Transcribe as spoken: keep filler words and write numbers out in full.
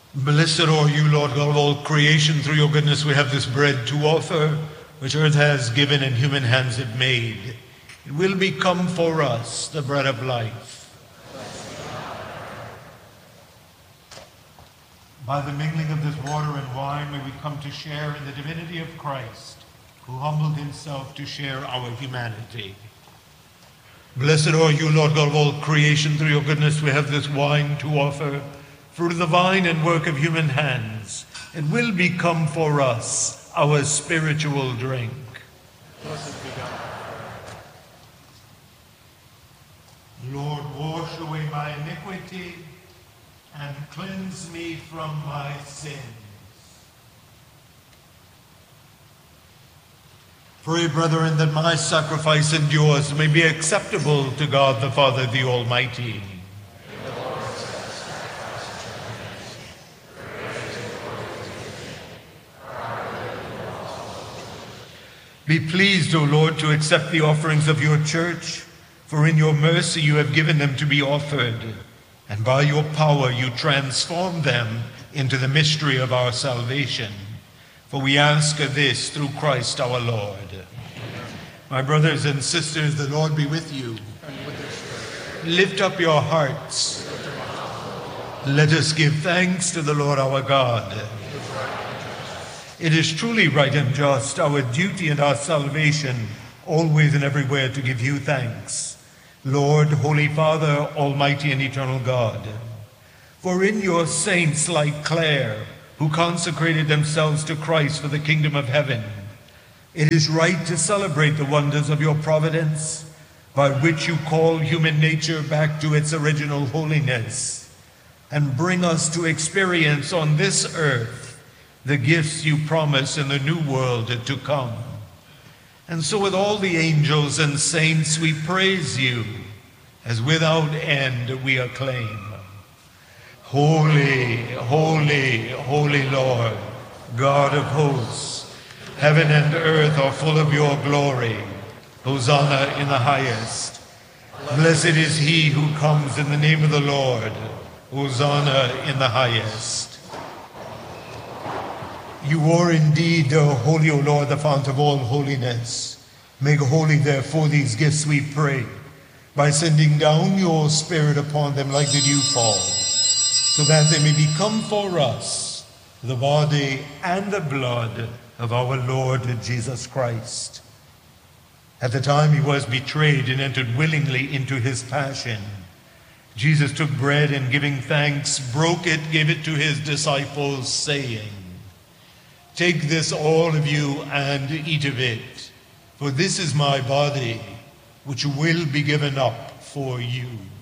Blessed are you, Lord God of all creation. Through your goodness we have this bread to offer, which earth has given and human hands have made. It will become for us the bread of life. By the mingling of this water and wine may we come to share in the divinity of Christ, who humbled himself to share our humanity. Blessed are you, Lord God of all creation. Through your goodness we have this wine to offer, fruit of the vine and work of human hands. It will become for us our spiritual drink. Blessed be God. Lord, wash away my iniquity and cleanse me from my sins. Pray, brethren, that my sacrifice and yours may be acceptable to God the Father, the Almighty. Be pleased, O Lord, to accept the offerings of your church, for in your mercy you have given them to be offered, and by your power you transform them into the mystery of our salvation. For we ask this through Christ our Lord. My brothers and sisters, the Lord be with you. And with your spirit. Lift up your hearts. Let us give thanks to the Lord our God. It is truly right and just, our duty and our salvation, always and everywhere to give you thanks, Lord, Holy Father, Almighty and Eternal God. For in your saints like Clare, who consecrated themselves to Christ for the kingdom of heaven, it is right to celebrate the wonders of your providence, by which you call human nature back to its original holiness, and bring us to experience on this earth the gifts you promise in the new world to come. And so with all the angels and saints we praise you, as without end we acclaim. Holy, holy, holy Lord, God of hosts, heaven and earth are full of your glory. Hosanna in the highest. Blessed is he who comes in the name of the Lord. Hosanna in the highest. You are indeed uh, holy, O Lord, the fount of all holiness. Make holy, therefore, these gifts, we pray, by sending down your Spirit upon them like the dewfall, so that they may become for us the body and the blood of our Lord Jesus Christ. At the time he was betrayed and entered willingly into his passion, Jesus took bread and, giving thanks, broke it, gave it to his disciples, saying, "Take this, all of you, and eat of it, for this is my body, which will be given up for you."